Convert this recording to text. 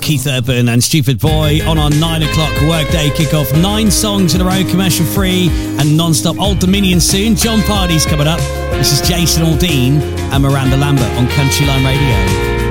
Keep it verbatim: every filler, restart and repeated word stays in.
Keith Urban and Stupid Boy on our nine o'clock workday kickoff. Nine songs in a row, commercial free and non-stop. Old Dominion soon. John Pardy's coming up. This is Jason Aldean and Miranda Lambert on Country Line Radio.